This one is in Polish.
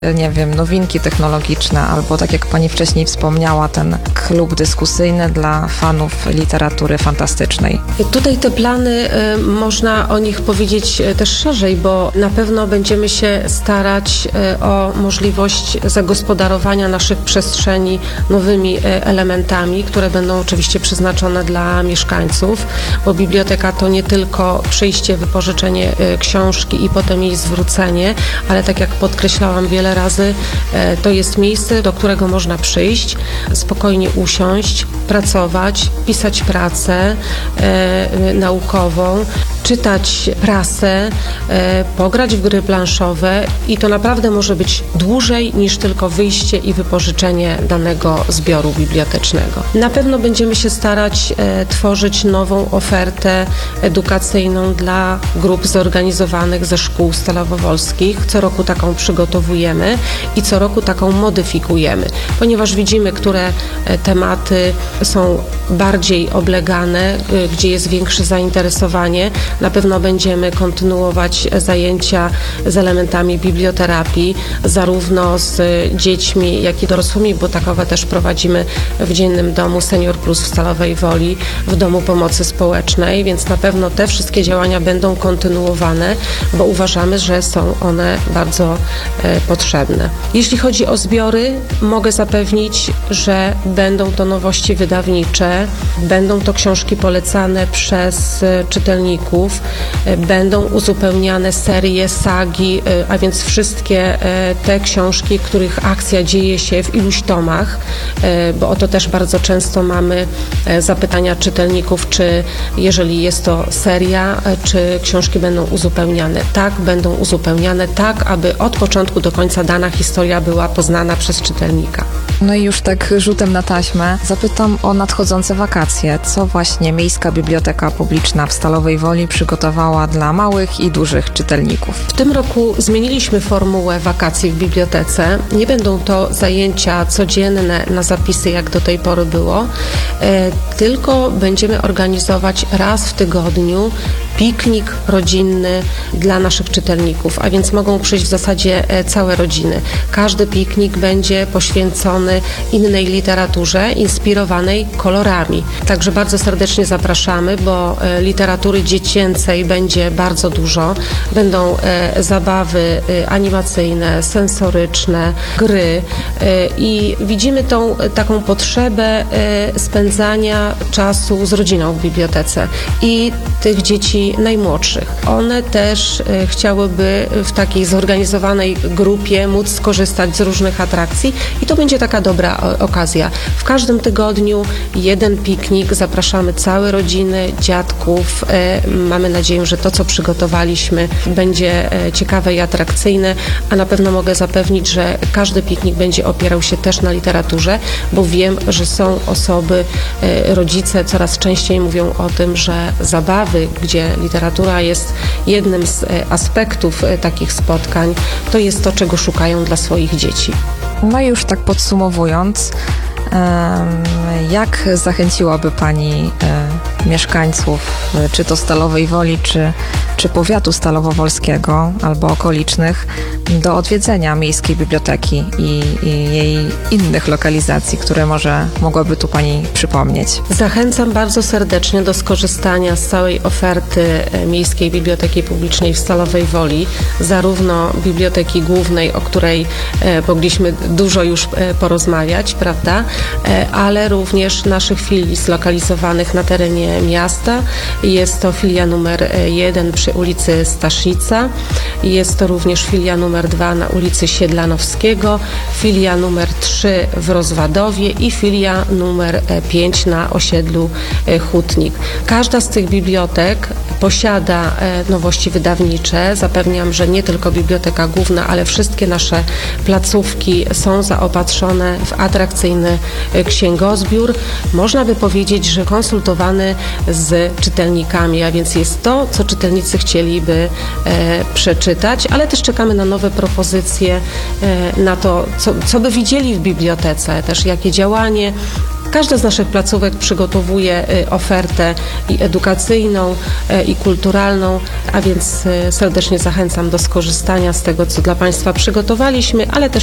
nie wiem, nowinki technologiczne, albo tak jak pani wcześniej wspomniała, ten klub dyskusyjny dla fanów literatury fantastycznej. Tutaj te plany, można o nich powiedzieć też szerzej, bo na pewno będziemy się starać o możliwość zagospodarowania naszych przestrzeni nowymi elementami, które będą oczywiście przeznaczone dla mieszkańców, bo biblioteka to nie tylko przyjście, wypożyczenie książki i potem jej zwrócenie, ale tak jak podkreślałam wiele razy, to jest miejsce, do którego można przyjść, spokojnie usiąść, pracować, pisać pracę naukową, czytać prasę, pograć w gry planszowe i to naprawdę może być dłużej niż tylko wyjście i wypożyczenie danego zbioru bibliotecznego. Na pewno będziemy się starać tworzyć nową ofertę edukacyjną dla grup zorganizowanych ze szkół stalowowolskich. Co roku taką przygotowujemy i co roku taką modyfikujemy, ponieważ widzimy, które tematy są bardziej oblegane, gdzie jest większe zainteresowanie. Na pewno będziemy kontynuować zajęcia z elementami biblioterapii, zarówno z dziećmi, jak i dorosłymi, bo takowe też prowadzimy w Dziennym Domu Senior Plus w Stalowej Woli, w Domu Pomocy Społecznej, więc na pewno te wszystkie działania będą kontynuowane, bo uważamy, że są one bardzo potrzebne. Jeśli chodzi o zbiory, mogę zapewnić, że będą to nowości wydawnicze, będą to książki polecane przez czytelników, będą uzupełniane serie, sagi, a więc wszystkie te książki, których akcja dzieje się w iluś tomach, bo o to też bardzo często mamy zapytania czytelników, czy jeżeli jest to seria, czy książki będą uzupełniane. Tak, będą uzupełniane, tak, aby od początku do końca dana historia była poznana przez czytelnika. No i już tak rzutem na taśmę zapytam o nadchodzące wakacje. Co właśnie Miejska Biblioteka Publiczna w Stalowej Woli przygotowała dla małych i dużych czytelników? W tym roku zmieniliśmy formułę wakacji w bibliotece. Nie będą to zajęcia codzienne na zapisy, jak do tej pory było, tylko będziemy organizować raz w tygodniu piknik rodzinny dla naszych czytelników, a więc mogą przyjść w zasadzie całe rodziny. Każdy piknik będzie poświęcony innej literaturze, inspirowanej kolorami. Także bardzo serdecznie zapraszamy, bo literatury dziecięcej będzie bardzo dużo. Będą zabawy animacyjne, sensoryczne, gry i widzimy tą taką potrzebę spędzania czasu z rodziną w bibliotece i tych dzieci najmłodszych. One też chciałyby w takiej zorganizowanej grupie móc skorzystać z różnych atrakcji i to będzie taka dobra okazja. W każdym tygodniu jeden piknik, zapraszamy całe rodziny, dziadków. Mamy nadzieję, że to, co przygotowaliśmy, będzie ciekawe i atrakcyjne, a na pewno mogę zapewnić, że każdy piknik będzie opierał się też na literaturze, bo wiem, że są osoby, rodzice coraz częściej mówią o tym, że zabawy, gdzie literatura jest jednym z aspektów takich spotkań, to jest to, czego szukają dla swoich dzieci. No i już tak podsumowując, jak zachęciłaby Pani mieszkańców, czy to Stalowej Woli, czy powiatu stalowowolskiego albo okolicznych, do odwiedzenia Miejskiej Biblioteki i jej innych lokalizacji, które może mogłaby tu Pani przypomnieć? Zachęcam bardzo serdecznie do skorzystania z całej oferty Miejskiej Biblioteki Publicznej w Stalowej Woli, zarówno Biblioteki Głównej, o której mogliśmy dużo już porozmawiać, prawda, ale również naszych filii zlokalizowanych na terenie miasta. Jest to filia numer 1 przy ulicy Staszica, jest to również filia numer 2 na ulicy Siedlanowskiego, filia numer 3 w Rozwadowie i filia numer 5 na osiedlu Hutnik. Każda z tych bibliotek posiada nowości wydawnicze. Zapewniam, że nie tylko Biblioteka Główna, ale wszystkie nasze placówki są zaopatrzone w atrakcyjny księgozbiór. Można by powiedzieć, że konsultowany z czytelnikami, a więc jest to, co czytelnicy chcieliby przeczytać, ale też czekamy na nowe propozycje, na to, co by widzieli w bibliotece, też jakie działanie Każda z naszych placówek przygotowuje ofertę i edukacyjną, i kulturalną, a więc serdecznie zachęcam do skorzystania z tego, co dla Państwa przygotowaliśmy, ale też